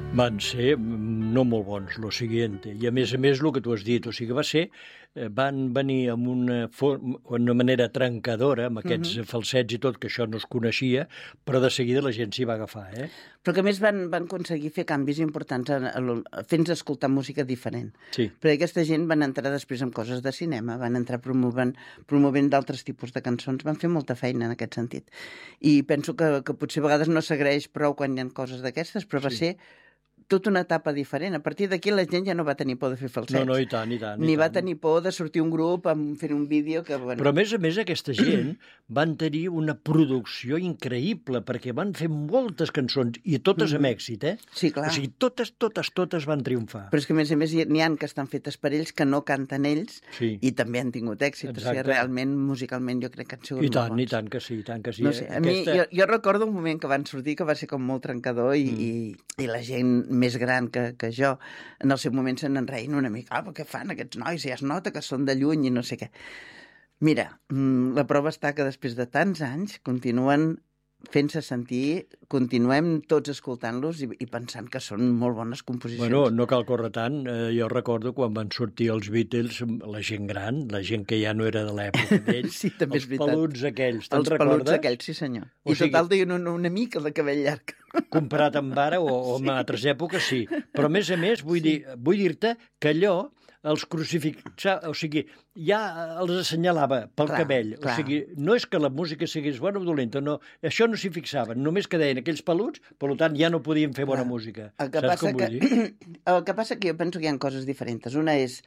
Van ser no molt bons, lo siguiente. I a més, el que tu has dit, o sigui, va ser... Van venir amb una manera trencadora, amb aquests falsets i tot, que això no es coneixia, però de seguida la gent s'hi va agafar, eh? Però que a més van aconseguir fer canvis importants fent-nos escoltar música diferent. Sí. Perquè aquesta gent van entrar després en coses de cinema, van entrar promovent d'altres tipus de cançons, van fer molta feina en aquest sentit. I penso que potser a vegades no s'agraeix prou quan hi ha coses d'aquestes, però va ser tota una etapa diferent. A partir d'aquí la gent ja no va tenir por de fer falsets. No, i tant, i tant. Ni va tenir por de sortir un grup fent un vídeo que... Bueno... Però a més, aquesta gent van tenir una producció increïble, perquè van fer moltes cançons, i totes amb èxit, eh? Sí, clar. O sigui, totes van triomfar. Però és que, a més, n'hi ha que estan fetes per ells, que no canten ells, sí. I també han tingut èxit. Exacte. O sigui, realment, musicalment, jo crec que han sigut molt bons. I tant que sí, No sé, a mi, jo recordo un moment que van sortir, que va ser com molt trencador, i la gent més gran que jo, en el seu moment se n'enreien una mica. Què fan aquests nois? Ja es nota que són de lluny i no sé què. Mira, la prova està que després de tants anys continuen fent-se sentir, continuem tots escoltant-los i pensant que són molt bones composicions. Bueno, no cal córrer tant. Jo recordo quan van sortir els Beatles, la gent gran, la gent que ja no era de l'època d'ells, sí, també és veritat. Els peluts aquells, te'n recordes? Els peluts aquells, sí senyor. I total deien una mica de cabell llarg. Comparat amb ara o en altres èpoques, sí. Però a més, vull dir-te que allò els crucifixa, o sigui, ja els assenyalava pel cabell. O sigui, no és que la música sigués bona o dolenta, no, això no s'hi fixaven, només que deien aquells peluts, per tant ja no podien fer bona música. Saps com vull dir? El que passa que jo penso que hi ha coses diferents. Una és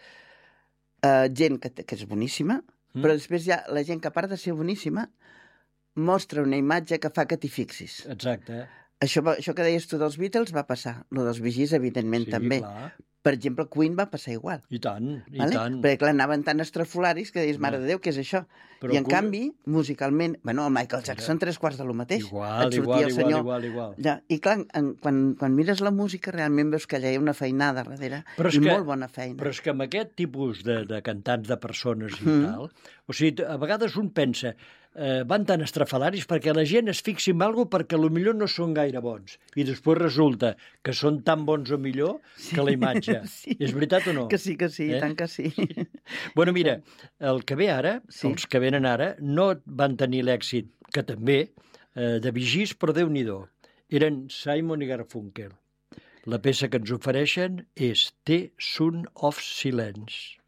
gent que és boníssima, però després hi ha la gent que, a part de ser boníssima, mostra una imatge que fa que t'hi fixis. Exacte. Això que deies tu dels Beatles va passar. Lo dels Bee Gees, evidentment, també. Clar. Per exemple, Queen va passar igual. I tant, tant. Perquè, clar, anaven tan estrafolaris que deies, mare de Déu, què és això? Però I, en canvi, musicalment... Bueno, el Michael Jackson, 3/4 de lo mateix. Igual. Ja. I, clar, quan mires la música, realment veus que allà hi ha una feinada darrere, molt bona feina. Però és que amb aquest tipus de cantants, de persones i tal, o sigui, a vegades un pensa... van tan estrafalaris perquè la gent es fixi en alguna cosa perquè potser no són gaire bons. I després resulta que són tan bons o millor que la imatge. Sí. És veritat o no? Que sí, tant que sí. Bueno, mira, el que ve ara, els que venen ara, no van tenir l'èxit, que també, de Bee Gees, però Déu-n'hi-do. Eren Simon i Garfunkel. La peça que ens ofereixen és The Sound of Silence.